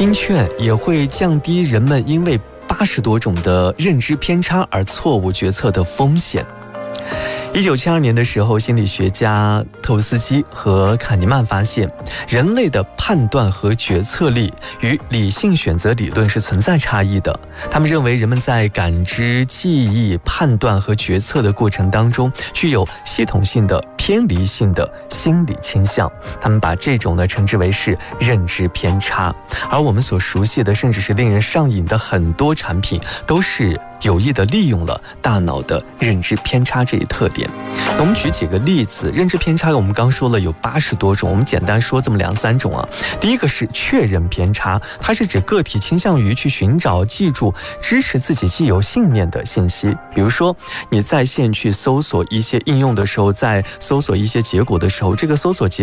听劝也会降低人们因为80多种的认知偏差而错误决策的风险。1972年的时候，心理学家特沃斯基和卡尼曼发现，人类的判断和决策力与理性选择理论是存在差异的。他们认为人们在感知、记忆、判断和决策的过程当中，具有系统性的偏离性的心理倾向。他们把这种呢称之为是认知偏差。而我们所熟悉的，甚至是令人上瘾的很多产品，都是有意地利用了大脑的认知偏差这一特点。那我们举几个例子，认知偏差我们刚说了有80多种，我们简单说这么2、3种啊。第一个是确认偏差，它是指个体倾向于去寻找、记住支持自己既有信念的信息。比如说你在线去搜索一些应用的时候，在搜索一些结果的时候，这个搜索结果